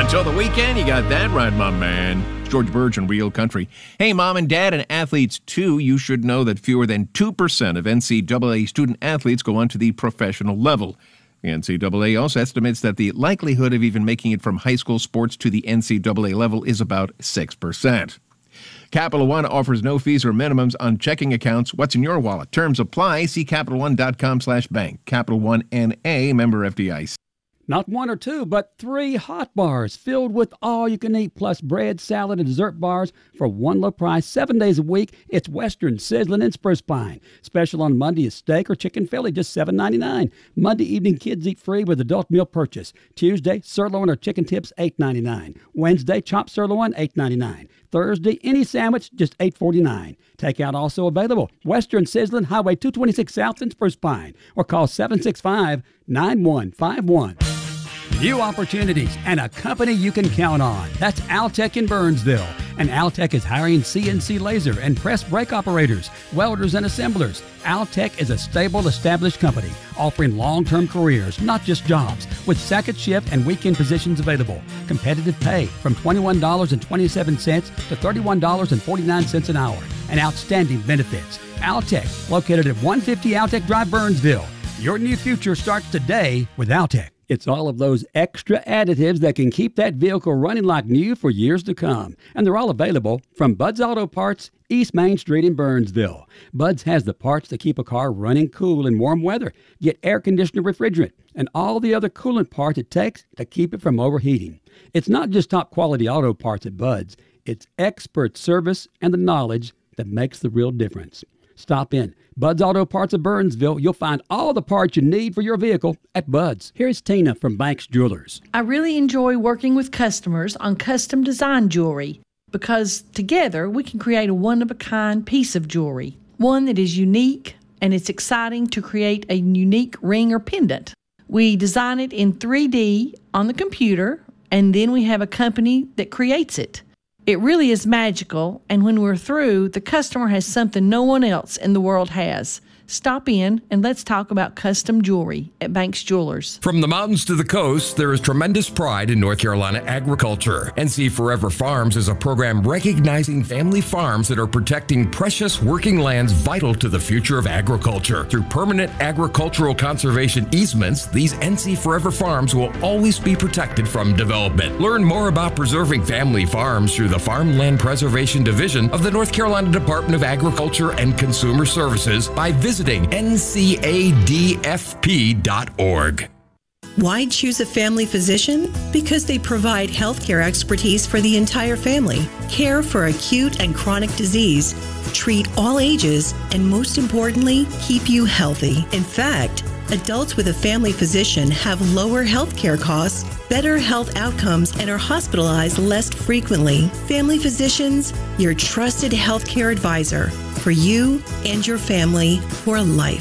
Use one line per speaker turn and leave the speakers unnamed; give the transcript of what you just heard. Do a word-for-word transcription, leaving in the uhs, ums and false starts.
until the weekend. You got that right, my man. It's George Burge and Real Country. Hey, mom and dad and athletes, too, you should know that fewer than two percent of N C double A student athletes go on to the professional level. The N C double A also estimates that the likelihood of even making it from high school sports to the N C double A level is about six percent. Capital One offers no fees or minimums on checking accounts. What's in your wallet? Terms apply. See Capital One dot com slash bank. Capital One N A, member F D I C.
Not one or two, but three hot bars filled with all you can eat, plus bread, salad, and dessert bars for one low price, seven days a week. It's Western Sizzling in Spruce Pine. Special on Monday is steak or chicken Philly, just seven ninety-nine. Monday evening, kids eat free with adult meal purchase. Tuesday, sirloin or chicken tips, eight ninety-nine. Wednesday, chopped sirloin, eight ninety-nine. Thursday, any sandwich, just eight forty-nine. Takeout also available. Western Sizzling, Highway two twenty-six South in Spruce Pine, or call seven six five, nine one five one. New opportunities and a company you can count on. That's Altec in Burnsville. And Altec is hiring C N C laser and press brake operators, welders, and assemblers. Altec is a stable, established company offering long-term careers, not just jobs, with second shift and weekend positions available. Competitive pay from twenty-one dollars and twenty-seven cents to thirty-one dollars and forty-nine cents an hour. And outstanding benefits. Altec, located at one fifty Altec Drive, Burnsville. Your new future starts today with Altec. It's all of those extra additives that can keep that vehicle running like new for years to come. And they're all available from Bud's Auto Parts, East Main Street in Burnsville. Bud's has the parts to keep a car running cool in warm weather, get air conditioner refrigerant, and all the other coolant parts it takes to keep it from overheating. It's not just top quality auto parts at Bud's. It's expert service and the knowledge that makes the real difference. Stop in. Bud's Auto Parts of Burnsville. You'll find all the parts you need for your vehicle at Bud's. Here's Tina from Banks Jewelers.
I really enjoy working with customers on custom design jewelry because together we can create a one-of-a-kind piece of jewelry, one that is unique, and it's exciting to create a unique ring or pendant. We design it in three D on the computer, and then we have a company that creates it. It really is magical, and when we're through, the customer has something no one else in the world has. Stop in and let's talk about custom jewelry at Banks Jewelers.
From the mountains to the coast, there is tremendous pride in North Carolina agriculture. N C Forever Farms is a program recognizing family farms that are protecting precious working lands vital to the future of agriculture. Through permanent agricultural conservation easements, these N C Forever Farms will always be protected from development. Learn more about preserving family farms through the Farmland Preservation Division of the North Carolina Department of Agriculture and Consumer Services by visiting N C A D F P dot org.
Why choose a family physician? Because they provide healthcare expertise for the entire family, care for acute and chronic disease, treat all ages, and most importantly, keep you healthy. In fact, adults with a family physician have lower healthcare costs, better health outcomes, and are hospitalized less frequently. Family Physicians, your trusted healthcare advisor for you and your family for life.